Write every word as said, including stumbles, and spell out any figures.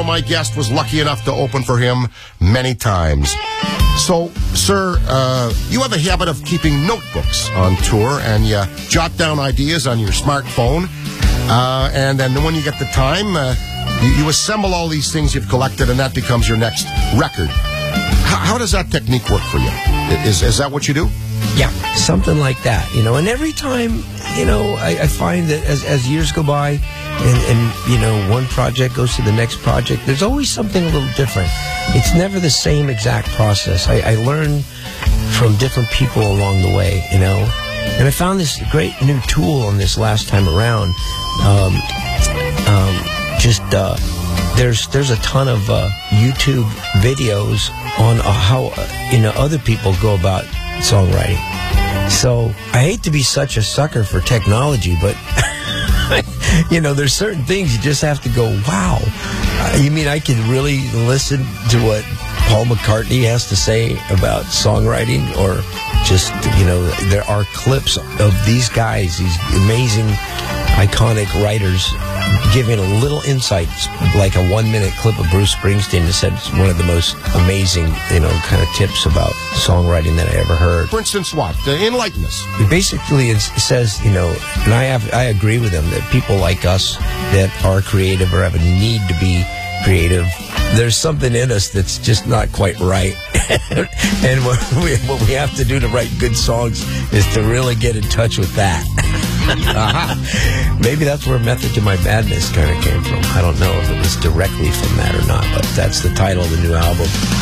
Morrow, my guest, was lucky enough to open for him many times. So, sir, uh, you have a habit of keeping notebooks on tour, and you jot down ideas on your smartphone, uh, and then when you get the time, uh, you, you assemble all these things you've collected, and that becomes your next record. How, how does that technique work for you? Is, is that what you do? Yeah, something like that, you know. And every time, you know, I, I find that as, as years go by and, and, you know, one project goes to the next project, there's always something a little different. It's never the same exact process. I, I learn from different people along the way, you know. And I found this great new tool on this last time around. Um, um, just, uh, there's there's a ton of uh, YouTube videos on uh, how, uh, you know, other people go about songwriting. So I hate to be such a sucker for technology, but you know, there's certain things you just have to go, wow. Uh, you mean I can really listen to what Paul McCartney has to say about songwriting? Or just, you know, there are clips of these guys, these amazing, iconic writers, giving a little insight, like a one-minute clip of Bruce Springsteen that said one of the most amazing, you know, kind of tips about songwriting that I ever heard. For instance, what? Uh, enlighten us. Basically, it says, you know, and I have, I agree with him, that people like us that are creative or have a need to be creative, there's something in us that's just not quite right. And what we, what we have to do to write good songs is to really get in touch with that. Uh-huh. Maybe that's where Method to My Madness kind of came from. I don't know if it was directly from that or not, but that's the title of the new album.